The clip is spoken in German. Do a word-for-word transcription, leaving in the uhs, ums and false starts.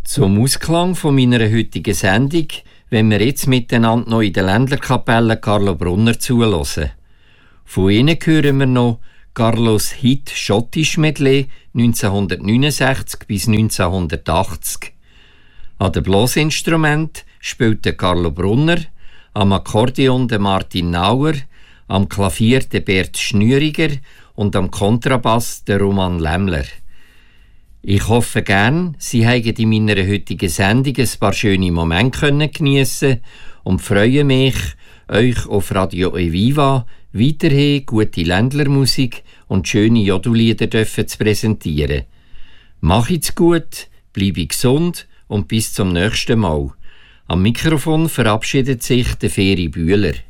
Zum Ausklang von meiner heutigen Sendung, wenn wir jetzt miteinander noch in der Ländlerkapelle Carlo Brunner zuhören. Von ihnen hören wir noch Carlos Hit Schottisch Medley neunzehnhundertneunundsechzig bis neunzehnhundertachtzig. An dem Blasinstrument spielt der Carlo Brunner, am Akkordeon der Martin Nauer, am Klavier der Bert Schnüriger und am Kontrabass der Roman Lämmler. Ich hoffe gern, Sie haben in meiner heutigen Sendung ein paar schöne Momente geniessen und freue mich, euch auf Radio Eviva weiterhin gute Ländlermusik und schöne Jodellieder zu präsentieren. Macht's gut, bleibe gesund und bis zum nächsten Mal. Am Mikrofon verabschiedet sich der Feri Bühler.